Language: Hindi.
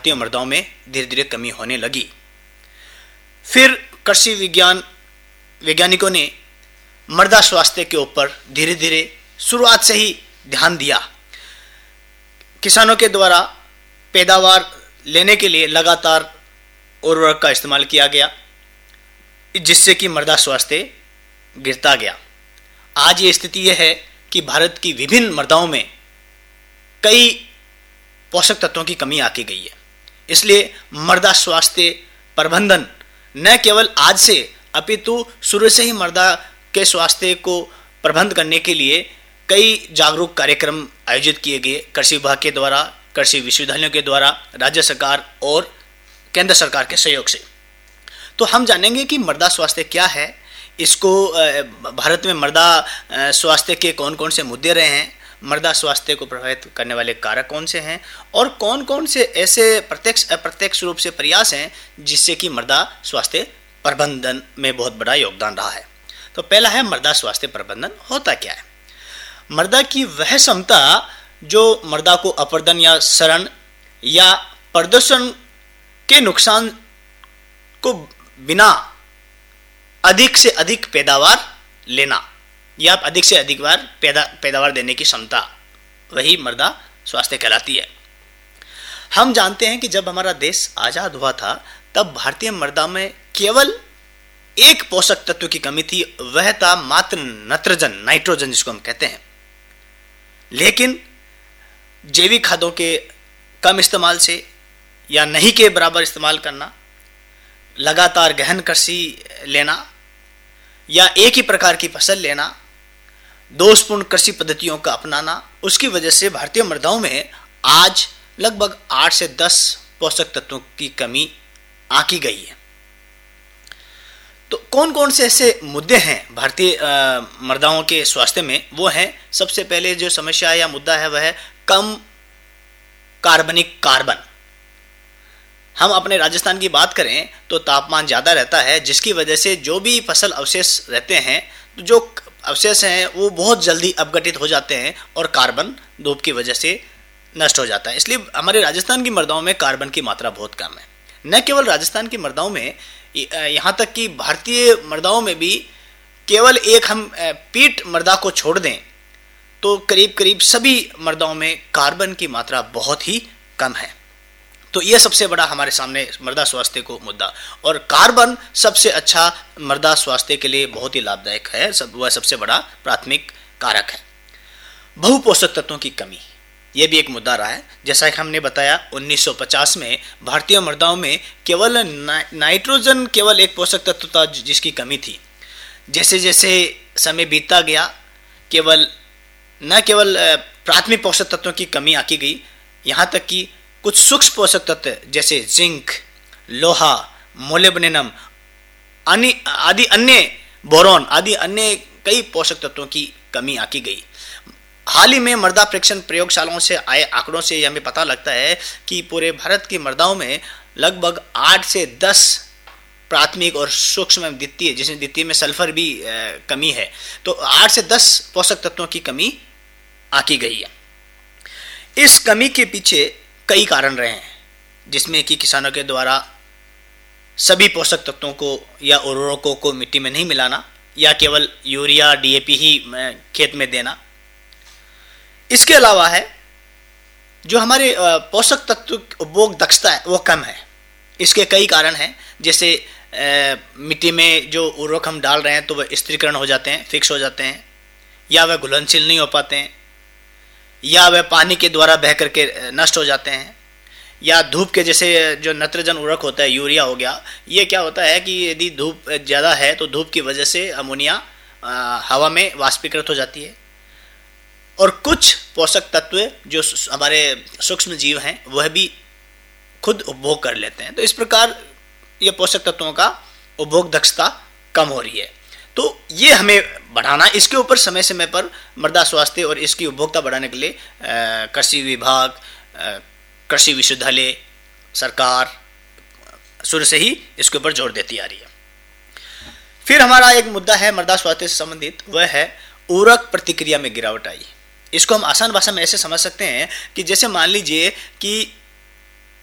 भारतीय मृदाओं में धीरे धीरे कमी होने लगी। फिर कृषि वैज्ञानिकों ने मृदा स्वास्थ्य के ऊपर धीरे धीरे शुरुआत से ही ध्यान दिया। किसानों के द्वारा पैदावार लेने के लिए लगातार उर्वरक का इस्तेमाल किया गया, जिससे कि मृदा स्वास्थ्य गिरता गया। आज ये स्थिति यह है कि भारत की विभिन्न मृदाओं में कई पोषक तत्वों की कमी आती गई है। इसलिए मृदा स्वास्थ्य प्रबंधन न केवल आज से अपितु शुरू से ही मृदा के स्वास्थ्य को प्रबंध करने के लिए कई जागरूक कार्यक्रम आयोजित किए गए कृषि विभाग के द्वारा, कृषि विश्वविद्यालयों के द्वारा, राज्य सरकार और केंद्र सरकार के सहयोग से। तो हम जानेंगे कि मृदा स्वास्थ्य क्या है, इसको भारत में मृदा स्वास्थ्य के कौन कौन से मुद्दे रहे हैं, मृदा स्वास्थ्य को प्रभावित करने वाले कारक कौन से हैं और कौन कौन से ऐसे प्रत्यक्ष अप्रत्यक्ष रूप से प्रयास हैं जिससे कि मृदा स्वास्थ्य प्रबंधन में बहुत बड़ा योगदान रहा है। तो पहला है मृदा स्वास्थ्य प्रबंधन होता क्या है। मृदा की वह क्षमता जो मृदा को अपरदन या सड़न या प्रदूषण के नुकसान को बिना अधिक से अधिक पैदावार लेना या अधिक से अधिक बार पैदावार देने की क्षमता, वही मृदा स्वास्थ्य कहलाती है। हम जानते हैं कि जब हमारा देश आजाद हुआ था तब भारतीय मृदा में केवल एक पोषक तत्व की कमी थी, वह था मात्र नाइट्रोजन जिसको हम कहते हैं। लेकिन जैविक खादों के कम इस्तेमाल से या नहीं के बराबर इस्तेमाल करना, लगातार गहन कृषि लेना या एक ही प्रकार की फसल लेना, दोषपूर्ण कृषि पद्धतियों का अपनाना, उसकी वजह से भारतीय मृदाओं में आज लगभग 8 से 10 पोषक तत्वों की कमी आंकी गई है। तो कौन कौन से ऐसे मुद्दे हैं भारतीय मृदाओं के स्वास्थ्य में, वो हैं सबसे पहले जो समस्या या मुद्दा है वह है कम कार्बनिक कार्बन। हम अपने राजस्थान की बात करें तो तापमान ज़्यादा रहता है, जिसकी वजह से जो भी फसल अवशेष रहते हैं, तो जो अवशेष हैं वो बहुत जल्दी अपघटित हो जाते हैं और कार्बन धूप की वजह से नष्ट हो जाता है। इसलिए हमारे राजस्थान की मृदाओं में कार्बन की मात्रा बहुत कम है। न केवल राजस्थान की मृदाओं में, यहाँ तक कि भारतीय मृदाओं में भी केवल एक हम पीट मृदा को छोड़ दें तो करीब करीब सभी मृदाओं में कार्बन की मात्रा बहुत ही कम है। तो यह सबसे बड़ा हमारे सामने मृदा स्वास्थ्य को मुद्दा, और कार्बन सबसे अच्छा मृदा स्वास्थ्य के लिए बहुत ही लाभदायक है, वह सबसे बड़ा प्राथमिक कारक है। बहुपोषक तत्वों की कमी, यह भी एक मुद्दा रहा है। जैसा कि हमने बताया 1950 में भारतीय मृदाओं में केवल नाइट्रोजन केवल एक पोषक तत्व था जिसकी कमी थी। जैसे जैसे समय बीतता गया, न केवल प्राथमिक पोषक तत्वों की कमी आती गई, यहाँ तक कि कुछ सूक्ष्म पोषक तत्व जैसे जिंक, लोहा, मोलिब्डेनम आदि अन्य, बोरॉन आदि अन्य कई पोषक तत्वों की कमी आकी गई। हाल ही में मृदा परीक्षण प्रयोगशालाओं से आए आंकड़ों से हमें पता लगता है कि पूरे भारत की मृदाओं में लगभग 8 से 10 प्राथमिक और सूक्ष्म द्वितीय, जिसमें द्वितीय में सल्फर भी कमी है, तो 8 से 10 पोषक तत्वों की कमी आकी गई है। इस कमी के पीछे कई कारण रहे हैं, जिसमें कि किसानों के द्वारा सभी पोषक तत्वों को या उर्वरकों को मिट्टी में नहीं मिलाना या केवल यूरिया डीएपी ही खेत में देना। इसके अलावा है जो हमारे पोषक तत्व उपभोग दक्षता है वो कम है। इसके कई कारण हैं, जैसे मिट्टी में जो उर्वरक हम डाल रहे हैं तो वह स्थिरीकरण हो जाते हैं, फिक्स हो जाते हैं, या वह घुलनशील नहीं हो पाते हैं, या वह पानी के द्वारा बह करके नष्ट हो जाते हैं, या धूप के जैसे जो नाइट्रोजन उर्वरक होता है, यूरिया हो गया, ये क्या होता है कि यदि धूप ज़्यादा है तो धूप की वजह से अमोनिया हवा में वाष्पीकृत हो जाती है, और कुछ पोषक तत्व जो हमारे सूक्ष्म जीव हैं वह भी खुद उपभोग कर लेते हैं। तो इस प्रकार ये पोषक तत्वों का उपभोग दक्षता कम हो रही है। तो ये हमें बढ़ाना, इसके ऊपर समय समय पर मृदा स्वास्थ्य और इसकी उपभोक्ता बढ़ाने के लिए कृषि विभाग, कृषि विश्वविद्यालय, सरकार शुरू से ही इसके ऊपर जोर देती आ रही है। फिर हमारा एक मुद्दा है मृदा स्वास्थ्य से संबंधित, वह है उर्वरक प्रतिक्रिया में गिरावट आई। इसको हम आसान भाषा में ऐसे समझ सकते हैं कि जैसे मान लीजिए कि